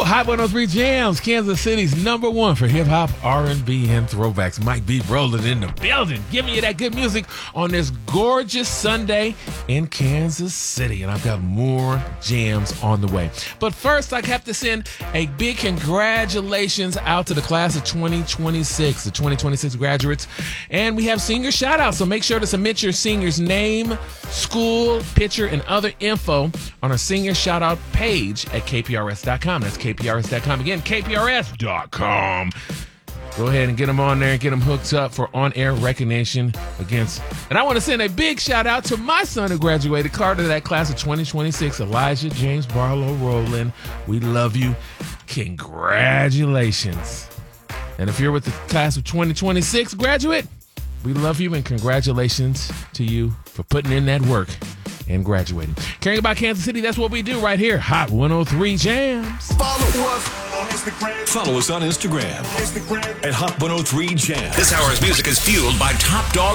Hot 103 Jams, Kansas City's #1 for hip hop, R&B, and throwbacks. Mike B rolling in the building, giving you that good music on this gorgeous Sunday in Kansas City. And I've got more jams on the way. But first, I have to send a big congratulations out to the class of 2026, the 2026 graduates. And we have senior shout outs. So make sure to submit your senior's name, school, picture, and other info on our senior shout out page at kprs.com. That's kprs.com. Again, kprs.com. Go ahead and get them on there and get them hooked up for on-air recognition against. And I want to send a big shout out to my son who graduated, Carter, that class of 2026, Elijah James Barlow Rowland. We love you. Congratulations. And if you're with the class of 2026 graduate, we love you and congratulations to you for putting in that work and graduating. Caring about Kansas City, that's what we do right here. Hot 103 Jams. Follow us on Instagram at Hot 103 Jams. This hour's music is fueled by Top Dog